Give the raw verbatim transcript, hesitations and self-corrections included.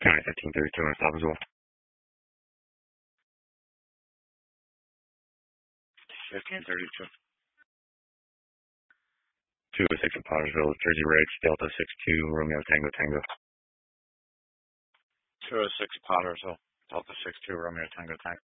County fifteen thirty-two on stop as well. fifteen thirty-two. two oh six in Pottersville, Jersey Ridge, Delta six two, Romeo Tango Tango. two oh six Pottersville, Delta six two, Romeo Tango Tango.